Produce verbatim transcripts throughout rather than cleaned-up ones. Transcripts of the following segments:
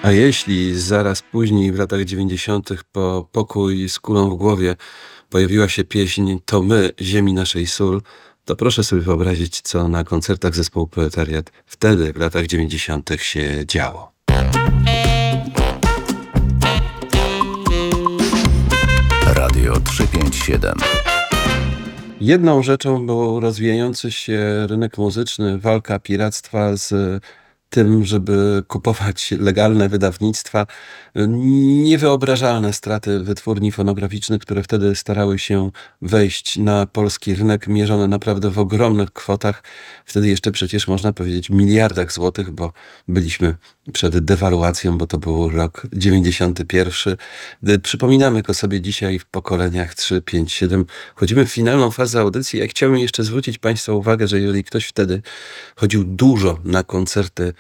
A jeśli zaraz później w latach dziewięćdziesiątych po Pokój z kulą w głowie pojawiła się pieśń „To my, ziemi naszej sól”, to proszę sobie wyobrazić, co na koncertach zespołu Proletariat wtedy w latach dziewięćdziesiątych się działo. Radio trzysta pięćdziesiąt siedem. Jedną rzeczą był rozwijający się rynek muzyczny, walka piractwa z tym, żeby kupować legalne wydawnictwa. Niewyobrażalne straty wytwórni fonograficznych, które wtedy starały się wejść na polski rynek, mierzone naprawdę w ogromnych kwotach. Wtedy jeszcze przecież można powiedzieć miliardach złotych, bo byliśmy przed dewaluacją, bo to był rok dziewięćdziesiąty pierwszy. Przypominamy go sobie dzisiaj w pokoleniach trzy, pięć, siedem. Wchodzimy w finalną fazę audycji. Ja chciałbym jeszcze zwrócić Państwa uwagę, że jeżeli ktoś wtedy chodził dużo na koncerty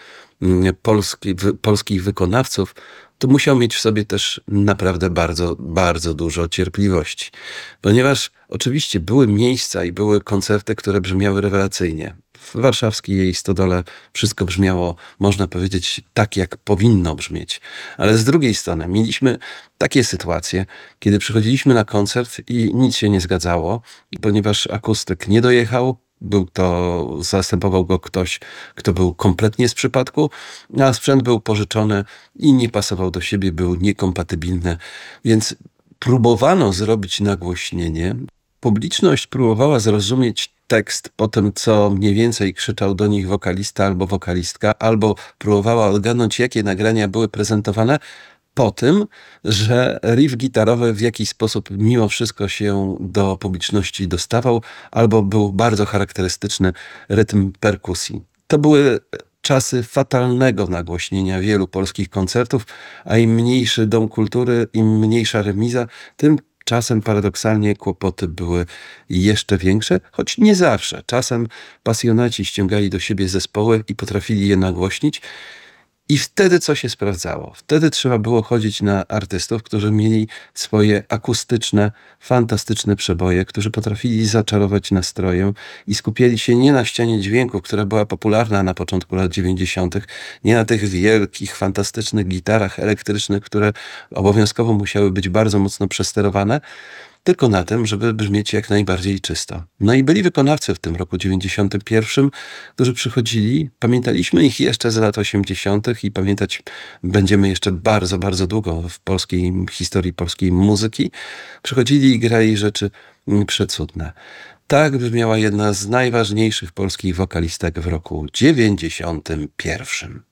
polski, polskich wykonawców, to musiał mieć w sobie też naprawdę bardzo, bardzo dużo cierpliwości. Ponieważ oczywiście były miejsca i były koncerty, które brzmiały rewelacyjnie. W warszawskiej jej Stodole wszystko brzmiało, można powiedzieć, tak jak powinno brzmieć. Ale z drugiej strony mieliśmy takie sytuacje, kiedy przychodziliśmy na koncert i nic się nie zgadzało, ponieważ akustyk nie dojechał. Był to, zastępował go ktoś, kto był kompletnie z przypadku, a sprzęt był pożyczony i nie pasował do siebie, był niekompatybilny. Więc próbowano zrobić nagłośnienie. Publiczność próbowała zrozumieć tekst po tym, co mniej więcej krzyczał do nich wokalista albo wokalistka, albo próbowała odgadnąć, jakie nagrania były prezentowane, po tym, że riff gitarowy w jakiś sposób mimo wszystko się do publiczności dostawał, albo był bardzo charakterystyczny rytm perkusji. To były czasy fatalnego nagłośnienia wielu polskich koncertów, a im mniejszy dom kultury, im mniejsza remiza, tym czasem paradoksalnie kłopoty były jeszcze większe, choć nie zawsze. Czasem pasjonaci ściągali do siebie zespoły i potrafili je nagłośnić. I wtedy co się sprawdzało? Wtedy trzeba było chodzić na artystów, którzy mieli swoje akustyczne, fantastyczne przeboje, którzy potrafili zaczarować nastrojem i skupiali się nie na ścianie dźwięku, która była popularna na początku lat dziewięćdziesiątych, nie na tych wielkich, fantastycznych gitarach elektrycznych, które obowiązkowo musiały być bardzo mocno przesterowane, tylko na tym, żeby brzmieć jak najbardziej czysto. No i byli wykonawcy w tym roku dziewięćdziesiątym pierwszym, którzy przychodzili, pamiętaliśmy ich jeszcze z lat osiemdziesiątych i pamiętać będziemy jeszcze bardzo, bardzo długo w polskiej historii polskiej muzyki. Przychodzili i grali rzeczy przecudne. Tak brzmiała jedna z najważniejszych polskich wokalistek w roku dziewięćdziesiątym pierwszym.